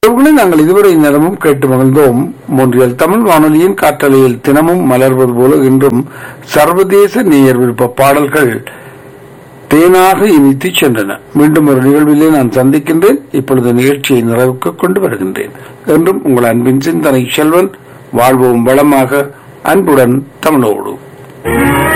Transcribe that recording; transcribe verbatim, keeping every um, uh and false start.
உறவுகளை நாங்கள் இதுவரை நேரமும் கேட்டு மகிழ்ந்தோம். மொன்றியல் தமிழ் வானொலியின் காற்றலையில் தினமும் மலர்வது போல இன்றும் சர்வதேச நேயர் விருப்ப பாடல்கள் தேனாக இனித்து சென்றன. மீண்டும் ஒரு நிகழ்விலே நான் சந்திக்கின்றேன். இப்பொழுது நிகழ்ச்சியை நிறைவுக்கு கொண்டு வருகின்றேன். என்றும் உங்கள் அன்பின் சிந்தனை செல்வன். வாழ்வோம் வளமாக, அன்புடன் தமிழோடு.